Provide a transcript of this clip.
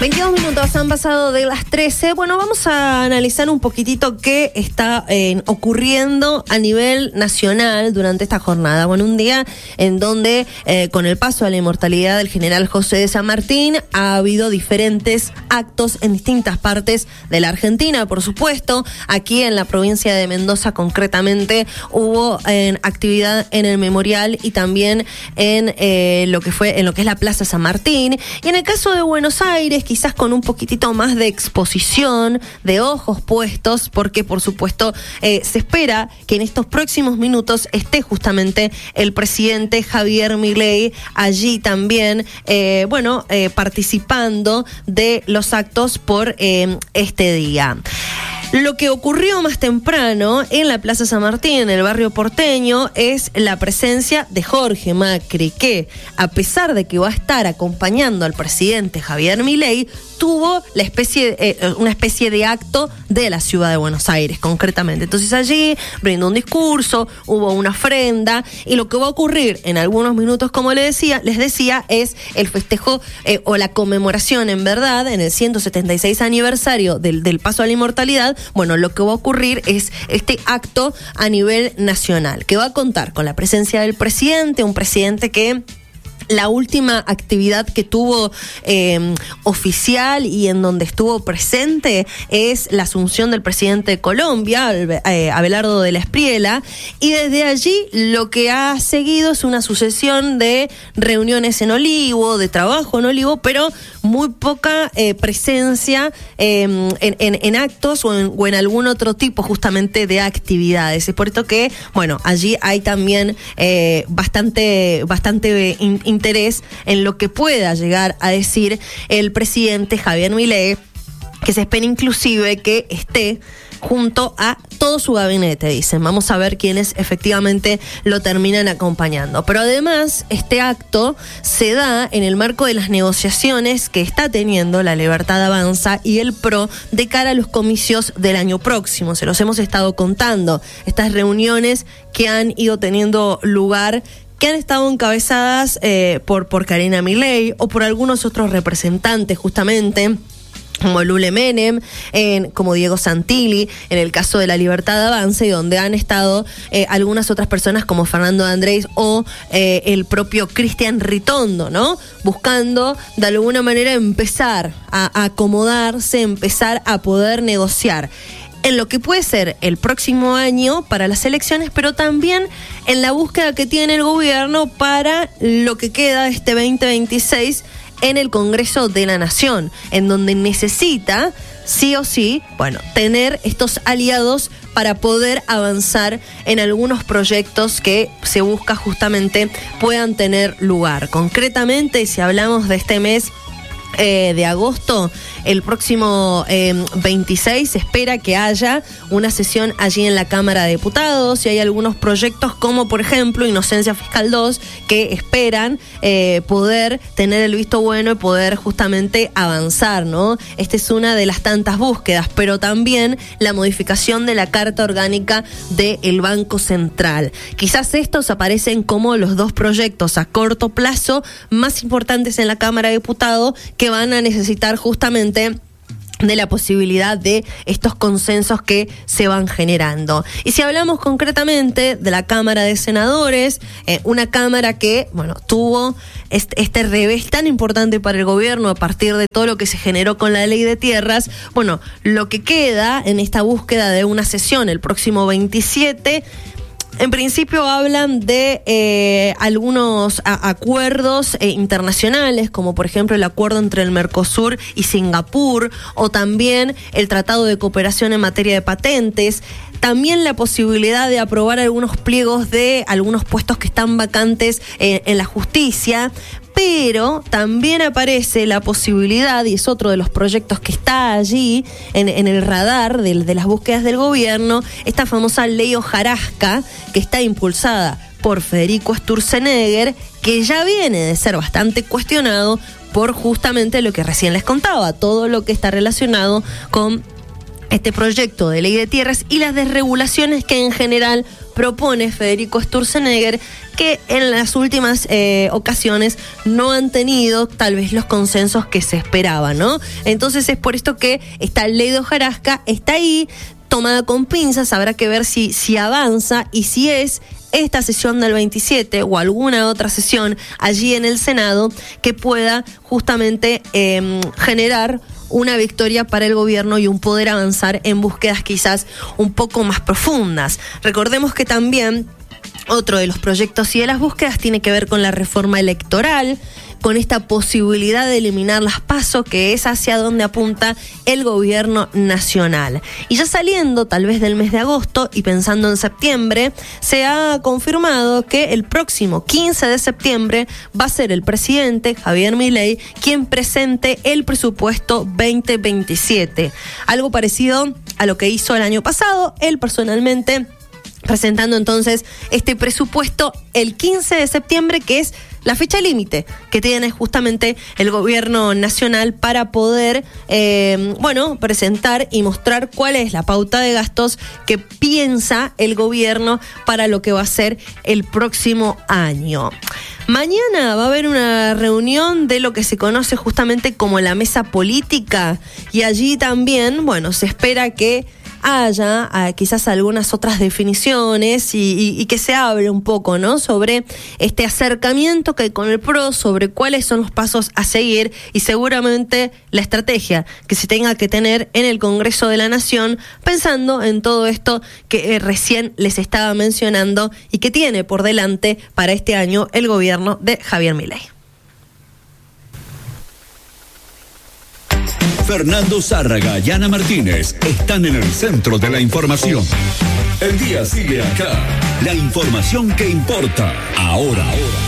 22 minutos han pasado de las 13. Bueno, vamos a analizar un poquitito qué está ocurriendo a nivel nacional durante esta jornada. Bueno, un día en donde con el paso a la inmortalidad del general José de San Martín ha habido diferentes actos en distintas partes de la Argentina, por supuesto. Aquí en la provincia de Mendoza concretamente hubo actividad en el memorial y también en lo que es la Plaza San Martín. Y en el caso de Buenos Aires, quizás con un poquitito más de exposición, de ojos puestos, porque por supuesto se espera que en estos próximos minutos esté justamente el presidente Javier Milei allí también, participando de los actos por este día. Lo que ocurrió más temprano en la Plaza San Martín, en el barrio porteño, es la presencia de Jorge Macri, que a pesar de que va a estar acompañando al presidente Javier Milei, tuvo una especie de acto de la ciudad de Buenos Aires, concretamente. Entonces allí brindó un discurso, hubo una ofrenda, y lo que va a ocurrir en algunos minutos, como les decía, es el festejo o la conmemoración, en verdad, en el 176 aniversario del paso a la inmortalidad. Bueno, lo que va a ocurrir es este acto a nivel nacional, que va a contar con la presencia del presidente, un presidente que la última actividad que tuvo oficial y en donde estuvo presente es la asunción del presidente de Colombia, Abelardo de la Espriella, y desde allí lo que ha seguido es una sucesión de reuniones en Olivo, de trabajo en Olivo, pero muy poca presencia en actos o en algún otro tipo justamente de actividades. Es por esto que, bueno, allí hay también bastante interés en lo que pueda llegar a decir el presidente Javier Milei, que se espera inclusive que esté junto a todo su gabinete, dicen. Vamos a ver quiénes efectivamente lo terminan acompañando. Pero además, este acto se da en el marco de las negociaciones que está teniendo la Libertad Avanza y el PRO de cara a los comicios del año próximo. Se los hemos estado contando. Estas reuniones que han ido teniendo lugar, que han estado encabezadas por Karina Milei o por algunos otros representantes justamente, como Lule Menem, como Diego Santilli, en el caso de la Libertad Avanza, y donde han estado algunas otras personas como Fernando Andrés o el propio Cristian Ritondo, ¿no? Buscando de alguna manera empezar a acomodarse, empezar a poder negociar en lo que puede ser el próximo año para las elecciones, pero también en la búsqueda que tiene el gobierno para lo que queda de este 2026 en el Congreso de la Nación, en donde necesita, sí o sí, tener estos aliados para poder avanzar en algunos proyectos que se busca justamente puedan tener lugar. Concretamente, si hablamos de este mes de agosto, el próximo 26 se espera que haya una sesión allí en la Cámara de Diputados, y hay algunos proyectos como por ejemplo Inocencia Fiscal 2 que esperan poder tener el visto bueno y poder justamente avanzar, ¿no? Esta es una de las tantas búsquedas, pero también la modificación de la Carta Orgánica del Banco Central. Quizás estos aparecen como los dos proyectos a corto plazo más importantes en la Cámara de Diputados, que van a necesitar justamente de la posibilidad de estos consensos que se van generando. Y si hablamos concretamente de la Cámara de Senadores, una Cámara que, tuvo este revés tan importante para el gobierno a partir de todo lo que se generó con la ley de tierras, lo que queda en esta búsqueda de una sesión el próximo 27, en principio hablan de algunos acuerdos internacionales, como por ejemplo el acuerdo entre el Mercosur y Singapur, o también el Tratado de Cooperación en materia de patentes. También la posibilidad de aprobar algunos pliegos de algunos puestos que están vacantes en la justicia. Pero también aparece la posibilidad, y es otro de los proyectos que está allí en el radar de las búsquedas del gobierno, esta famosa ley hojarasca que está impulsada por Federico Sturzenegger, que ya viene de ser bastante cuestionado por justamente lo que recién les contaba, todo lo que está relacionado con este proyecto de ley de tierras y las desregulaciones que en general propone Federico Sturzenegger, que en las últimas ocasiones no han tenido tal vez los consensos que se esperaban, ¿no? Entonces es por esto que esta ley de hojarasca está ahí, tomada con pinzas. Habrá que ver si avanza y si es esta sesión del 27 o alguna otra sesión allí en el Senado que pueda justamente generar una victoria para el gobierno y un poder avanzar en búsquedas quizás un poco más profundas. Recordemos que también otro de los proyectos y de las búsquedas tiene que ver con la reforma electoral, con esta posibilidad de eliminar las PASO, que es hacia donde apunta el gobierno nacional. Y ya saliendo tal vez del mes de agosto y pensando en septiembre, se ha confirmado que el próximo 15 de septiembre va a ser el presidente Javier Milei quien presente el presupuesto 2027. Algo parecido a lo que hizo el año pasado, él personalmente presentando entonces este presupuesto el 15 de septiembre, que es la fecha límite que tiene justamente el gobierno nacional para poder, presentar y mostrar cuál es la pauta de gastos que piensa el gobierno para lo que va a ser el próximo año. Mañana va a haber una reunión de lo que se conoce justamente como la mesa política y allí también, se espera que haya quizás algunas otras definiciones y que se hable un poco, ¿no?, sobre este acercamiento que hay con el PRO, sobre cuáles son los pasos a seguir y seguramente la estrategia que se tenga que tener en el Congreso de la Nación, pensando en todo esto que recién les estaba mencionando y que tiene por delante para este año el gobierno de Javier Milei. Fernando Zárraga y Ana Martínez están en el centro de la información. El día sigue acá. La información que importa ahora.